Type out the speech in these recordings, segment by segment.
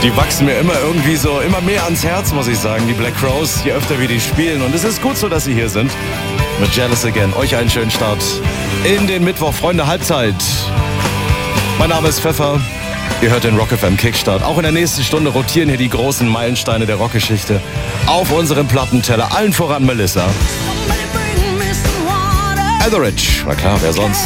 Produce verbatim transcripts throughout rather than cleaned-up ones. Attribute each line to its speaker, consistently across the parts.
Speaker 1: Die wachsen mir immer irgendwie so, immer mehr ans Herz, muss ich sagen, die Black Crowes, je öfter wir die spielen. Und es ist gut so, dass sie hier sind. Mit Jealous Again. Euch einen schönen Start in den Mittwoch, Freunde, Halbzeit. Mein Name ist Pfeffer. Ihr hört den Rock F M Kickstart. Auch in der nächsten Stunde rotieren hier die großen Meilensteine der Rockgeschichte auf unserem Plattenteller. Allen voran Melissa. Etheridge, na klar, wer sonst?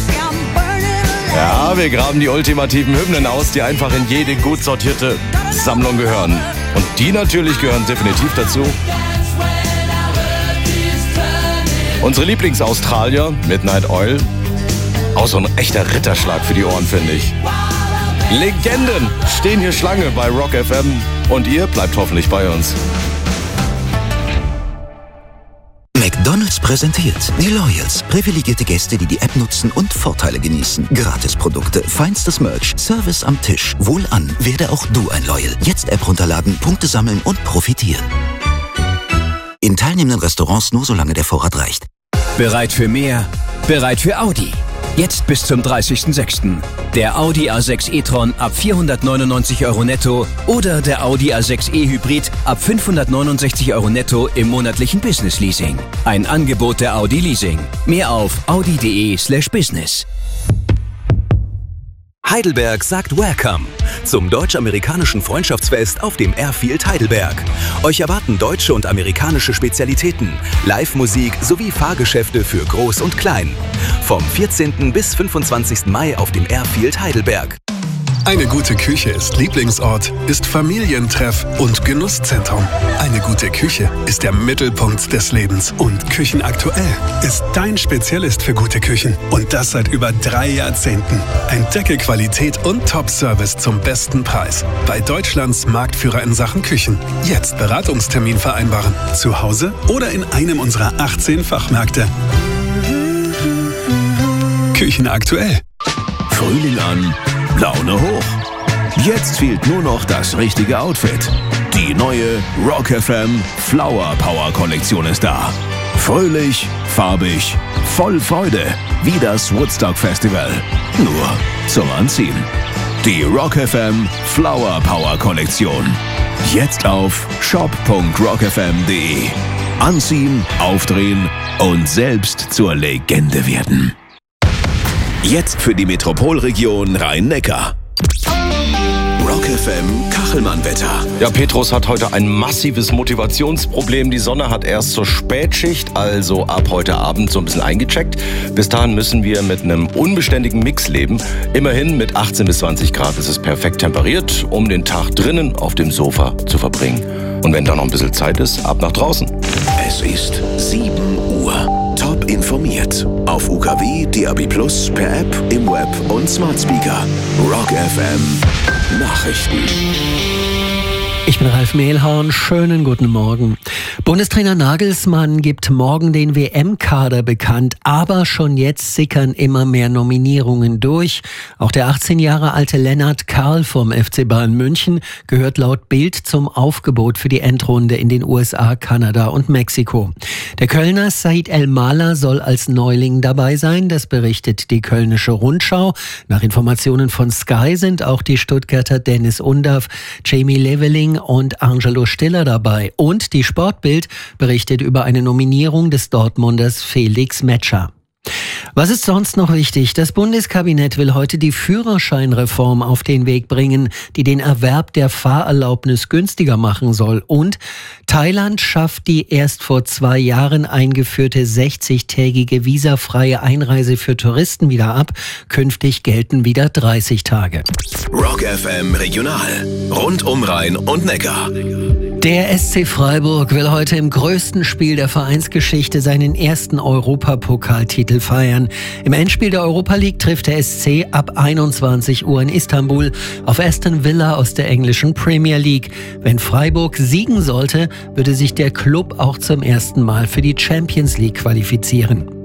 Speaker 1: Ja, wir graben die ultimativen Hymnen aus, die einfach in jede gut sortierte Sammlung gehören. Und die natürlich gehören definitiv dazu. Unsere Lieblingsaustralier, Midnight Oil. Auch so ein echter Ritterschlag für die Ohren, finde ich. Legenden stehen hier Schlange bei Rock F M. Und ihr bleibt hoffentlich bei uns.
Speaker 2: McDonald's präsentiert die Loyals. Privilegierte Gäste, die die App nutzen und Vorteile genießen. Gratisprodukte, feinstes Merch, Service am Tisch. Wohlan, werde auch du ein Loyal. Jetzt App runterladen, Punkte sammeln und profitieren. In teilnehmenden Restaurants nur solange der Vorrat reicht.
Speaker 3: Bereit für mehr? Bereit für Audi. Jetzt bis zum dreißigsten sechsten Der Audi A sechs e-tron ab vierhundertneunundneunzig Euro netto oder der Audi A sechs e Hybrid ab fünfhundertneunundsechzig Euro netto im monatlichen Business Leasing. Ein Angebot der Audi Leasing. Mehr auf audi.de slash business.
Speaker 4: Heidelberg sagt Welcome zum deutsch-amerikanischen Freundschaftsfest auf dem Airfield Heidelberg. Euch erwarten deutsche und amerikanische Spezialitäten, Live-Musik sowie Fahrgeschäfte für Groß und Klein. Vom vierzehnten bis fünfundzwanzigsten Mai auf dem Airfield Heidelberg.
Speaker 5: Eine gute Küche ist Lieblingsort, ist Familientreff und Genusszentrum. Eine gute Küche ist der Mittelpunkt des Lebens. Und Küchenaktuell ist dein Spezialist für gute Küchen. Und das seit über drei Jahrzehnten. Entdecke Qualität und Top-Service zum besten Preis. Bei Deutschlands Marktführer in Sachen Küchen. Jetzt Beratungstermin vereinbaren. Zu Hause oder in einem unserer achtzehn Fachmärkte. Küchenaktuell.
Speaker 6: Frühling an, Laune hoch. Jetzt fehlt nur noch das richtige Outfit. Die neue Rock F M Flower Power Kollektion ist da. Fröhlich, farbig, voll Freude, wie das Woodstock Festival. Nur zum Anziehen. Die Rock F M Flower Power Kollektion. Jetzt auf shop punkt rock f m punkt de. Anziehen, aufdrehen und selbst zur Legende werden. Jetzt für die Metropolregion Rhein-Neckar. Rock F M Kachelmann-Wetter.
Speaker 1: Ja, Petrus hat heute ein massives Motivationsproblem. Die Sonne hat erst zur Spätschicht, also ab heute Abend, so ein bisschen eingecheckt. Bis dahin müssen wir mit einem unbeständigen Mix leben. Immerhin mit achtzehn bis zwanzig Grad ist es perfekt temperiert, um den Tag drinnen auf dem Sofa zu verbringen. Und wenn da noch ein bisschen Zeit ist, ab nach draußen.
Speaker 6: Es ist sieben Uhr. Top informiert. Auf U K W, D A B plus, per App, im Web und Smart Speaker. Rock F M Nachrichten.
Speaker 7: Ich bin Ralf Mehlhorn, schönen guten Morgen. Bundestrainer Nagelsmann gibt morgen den W M-Kader bekannt, aber schon jetzt sickern immer mehr Nominierungen durch. Auch der achtzehn Jahre alte Lennart Karl vom F C Bayern München gehört laut Bild zum Aufgebot für die Endrunde in den U S A, Kanada und Mexiko. Der Kölner Said El-Mala soll als Neuling dabei sein, das berichtet die Kölnische Rundschau. Nach Informationen von Sky sind auch die Stuttgarter Dennis Undav, Jamie Leveling und Angelo Stiller dabei. Und die Sportbild berichtet über eine Nominierung des Dortmunders Felix Metscher. Was ist sonst noch wichtig? Das Bundeskabinett will heute die Führerscheinreform auf den Weg bringen, die den Erwerb der Fahrerlaubnis günstiger machen soll. Und Thailand schafft die erst vor zwei Jahren eingeführte sechzigtägige visafreie Einreise für Touristen wieder ab. Künftig gelten wieder dreißig Tage.
Speaker 6: Rock F M Regional. Rund um Rhein und Neckar.
Speaker 7: Der S C Freiburg will heute im größten Spiel der Vereinsgeschichte seinen ersten Europapokaltitel feiern. Im Endspiel der Europa League trifft der S C ab einundzwanzig Uhr in Istanbul auf Aston Villa aus der englischen Premier League. Wenn Freiburg siegen sollte, würde sich der Club auch zum ersten Mal für die Champions League qualifizieren.